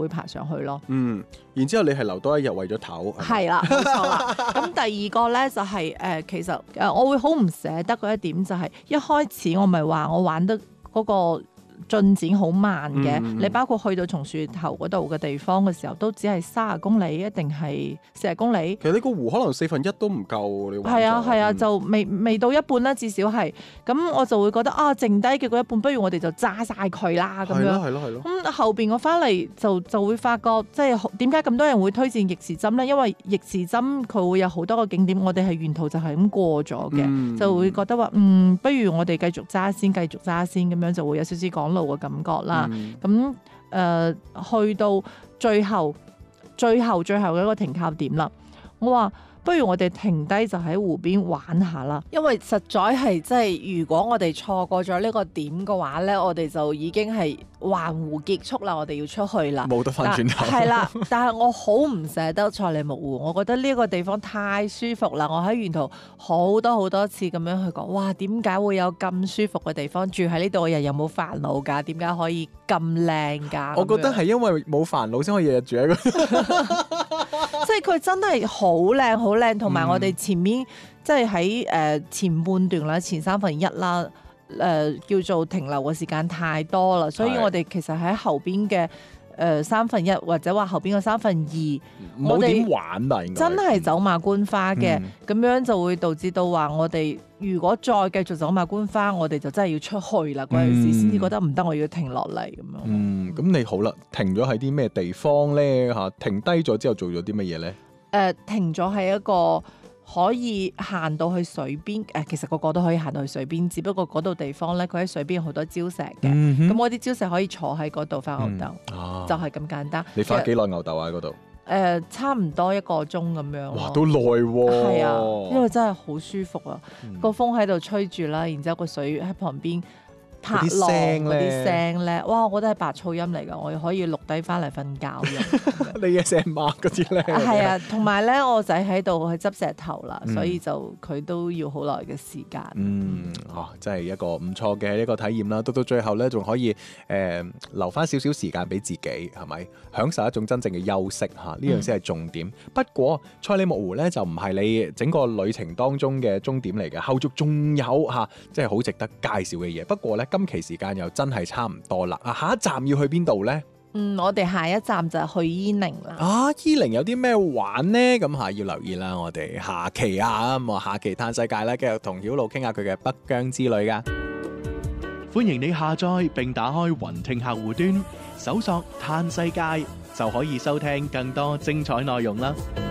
會爬上去咯。 然之後你係留多一日為咗唞。 係啦，冇錯啦。咁第二個咧就係其實我會好唔捨得嗰一點就係一開始我咪話我玩得嗰個進展好慢嘅，你包括去到松樹頭嗰度嘅地方嘅時候，都只係30公里，一定係40公里。 其實呢個湖可能1/4都唔夠你玩。 係啊，就未到一半啦，至少係。咁我就會覺得剩低嘅嗰一半，不如我哋就揸晒佢啦咁樣。 係咯。 咁後邊我翻嚟就會發覺，即係點解咁多人會推薦逆時針咧？因為逆時針佢會有好多個景點，我哋係沿途就係咁過咗嘅，就會覺得話不如我哋繼續揸先咁樣，就會有少少趕路嘅感覺啦。咁去到最後嘅一個停靠點啦，我話不如我哋停低就喺湖邊玩下啦，因為實在係即係如果我哋錯過咗呢個點嘅話咧，我哋就已經係環湖結束啦，我哋要出去啦， 冇得翻轉頭。 係啦，但係我好唔捨得賽里木湖，我覺得呢個地方太舒服啦。我喺沿途好多次咁樣去講，哇，點解會有咁舒服嘅地方？住喺呢度嘅人有冇煩惱㗎？點解可以咁靚㗎？ 我覺得係因為冇煩惱先可以日日住喺嗰即係佢真係好靚，同埋我哋前面即係喺前半段啦，前1/3啦，叫做停留嘅時間太多啦，所以我哋其實喺後邊嘅1/3或者話後邊嘅2/3， 冇點玩啦， 真係走馬觀花嘅，咁樣就會導致到話我哋如果再繼續走馬觀花，我哋就真係要出去啦嗰陣時，先至覺得唔得，我要停落嚟咁樣。 咁你好啦，停咗喺啲咩地方咧？嚇，停低咗之後做咗啲乜嘢咧？ 停咗喺一個可以行到去水邊，其實個個都可以行到去水邊，只不過嗰度地方咧，佢喺水邊有好多礁石嘅，咁我啲礁石可以坐喺嗰度發牛豆，就係咁簡單。 你花幾耐牛豆啊？嗰度差唔多1個鐘咁樣。 哇，都耐喎。 係啊，因為真係好舒服啊，個風喺度吹住啦，然之後個水喺旁邊拍浪嗰啲聲咧，哇！我覺得係白噪音嚟㗎，我可以錄低翻嚟瞓覺用。 你嘅成晚嗰啲咧， 係啊，同埋咧，我仔喺度去執石頭啦，所以就佢都要好耐嘅時間。 真係一個唔錯嘅一個體驗啦。到最後咧，仲可以留翻少少時間俾自己，係咪享受一種真正嘅休息嚇？呢樣先係重點。不過賽里木湖咧就唔係你整個旅程當中嘅終點嚟嘅，後續仲有嚇，即係好值得介紹嘅嘢。不過咧，今期時間又真係差唔多啦。下一站要去邊度咧？ 我哋下一站就係去伊寧啦。 伊寧有啲咩玩呢？咁要留意啦。我哋下期下期嘆世界咧，繼續同曉露傾下佢嘅北疆之旅噶。 歡迎你下載並打開雲聽客戶端，搜索嘆世界就可以收聽更多精彩內容啦。